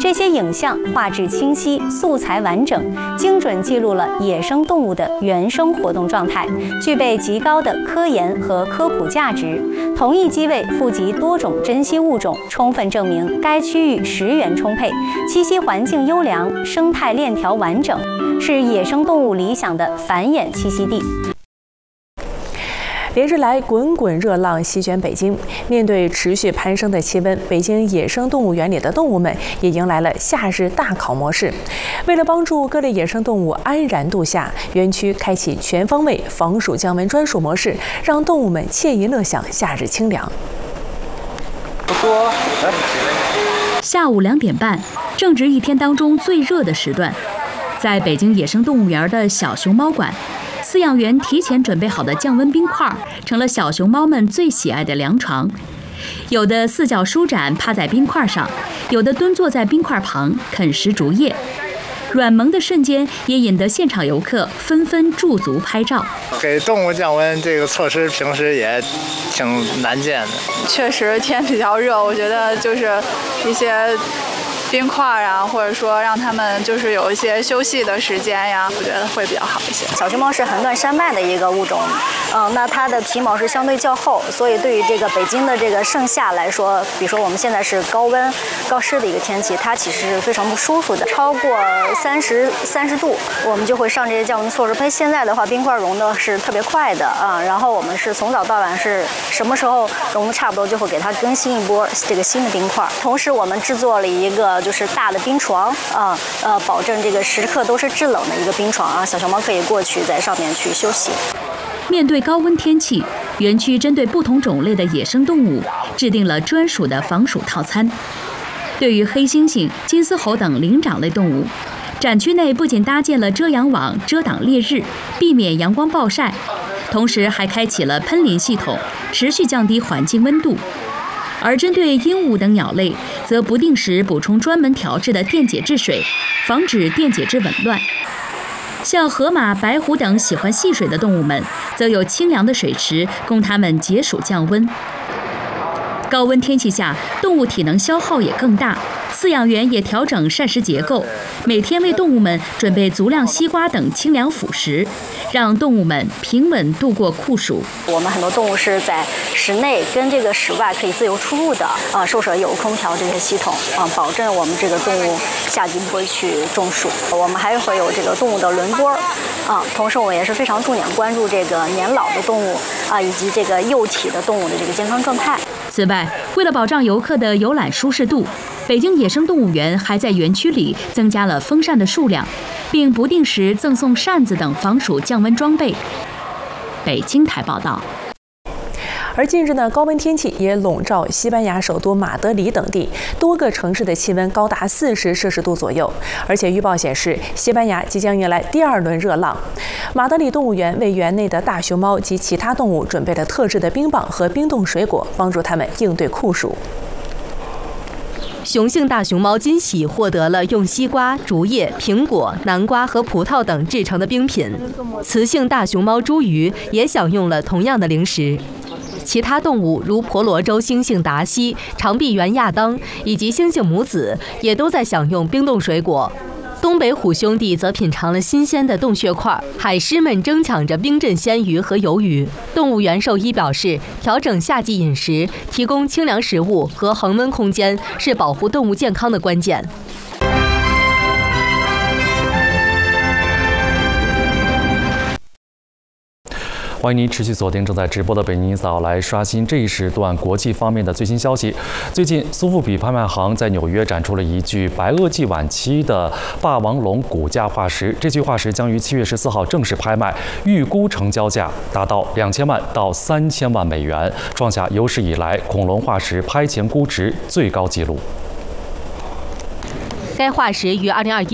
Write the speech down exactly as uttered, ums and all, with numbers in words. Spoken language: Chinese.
这些影像画质清晰、素材完整，精准记录了野生动物的原生活动状态，具备极高的科研和科普价值。同一机位富集多种珍稀物种，充分证明该区域食源充沛，栖息环境优良，生态链条完整，是野生动物理想的繁衍栖息地。 连日来，滚滚热浪席卷北京。面对持续攀升的气温，北京野生动物园里的动物们也迎来了夏日大考模式。为了帮助各类野生动物安然度夏，园区开启全方位防暑降温专属模式，让动物们惬意乐享夏日清凉。 下午两点半，正值一天当中最热的时段，在北京野生动物园的小熊猫馆。 饲养员提前准备好的降温冰块，成了小熊猫们最喜爱的凉床。有的四脚舒展趴在冰块上，有的蹲坐在冰块旁啃食竹叶。软萌的瞬间也引得现场游客纷纷驻足拍照。 给动物降温这个措施，平时也挺难见的。 确实天比较热，我觉得就是一些。 冰块啊，或者说让他们就是有一些休息的时间呀，我觉得会比较好一些。 小熊猫是横断山脉的一个物种，嗯，那它的皮毛是相对较厚，所以对于这个北京的这个盛夏来说，比如说我们现在是高温、高湿的一个天气，它其实是非常不舒服的。超过三十三十度，我们就会上这些降温措施。它现在的话，冰块融的是特别快的啊，然后我们是从早到晚是什么时候融的差不多，就会给它更新一波这个新的冰块。同时，我们制作了一个。 就是大的冰床啊，呃，保证这个时刻都是制冷的一个冰床啊，小熊猫可以过去在上面去休息。 面对高温天气，园区针对不同种类的野生动物制定了专属的防暑套餐。对于黑猩猩、金丝猴等灵长类动物，展区内不仅搭建了遮阳网遮挡烈日，避免阳光暴晒，同时还开启了喷淋系统，持续降低环境温度。 而针对鹦鹉等鸟类，则不定时补充专门调制的电解质水，防止电解质紊乱。像河马、白虎等喜欢戏水的动物们，则有清凉的水池供它们解暑降温。高温天气下，动物体能消耗也更大，饲养员也调整膳食结构，每天为动物们准备足量西瓜等清凉辅食，让动物们平稳度过酷暑。 我们很多动物是在室内跟这个室外可以自由出入的啊，宿舍有空调这些系统啊，保证我们这个动物夏季不会去中暑。我们还会有这个动物的轮播啊，同时我们也是非常重点关注这个年老的动物啊，以及这个幼体的动物的这个健康状态。 此外，为了保障游客的游览舒适度，北京野生动物园还在园区里增加了风扇的数量，并不定时赠送扇子等防暑降温装备。北京台报道。 而近日呢，高温天气也笼罩西班牙首都马德里等地，多个城市的气温高达四十摄氏度左右。而且预报显示，西班牙即将迎来第二轮热浪。马德里动物园为园内的大熊猫及其他动物准备了特制的冰棒和冰冻水果，帮助它们应对酷暑。 雄性大熊猫金喜获得了用西瓜、竹叶、苹果、南瓜和葡萄等制成的冰品，雌性大熊猫朱鱼也享用了同样的零食。其他动物如婆罗洲猩猩达西、长臂猿亚当以及猩猩母子也都在享用冰冻水果。东北虎兄弟则品尝了新鲜的洞穴块，海狮们争抢着冰镇鲜鱼和鱿鱼。动物园兽医表示，调整夏季饮食，提供清凉食物和恒温空间是保护动物健康的关键。 欢迎您持续锁定正在直播的《北京早》，来刷新这一时段国际方面的最新消息。最近，苏富比拍卖行在纽约展出了一具白垩纪晚期的霸王龙骨架化石，这具化石将于七月十四号正式拍卖，预估成交价达到两千万到三千万美元，创下有史以来恐龙化石拍前估值最高纪录。 该化石于二零二一